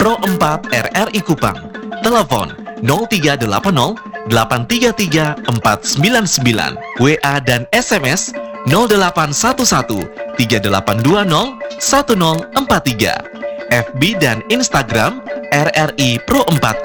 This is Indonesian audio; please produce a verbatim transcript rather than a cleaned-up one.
Pro empat R R I Kupang. Telepon nol tiga delapan nol delapan tiga tiga empat sembilan sembilan. W A dan S M S nol delapan satu satu tiga delapan dua nol satu nol empat tiga. F B dan Instagram R R I Pro empat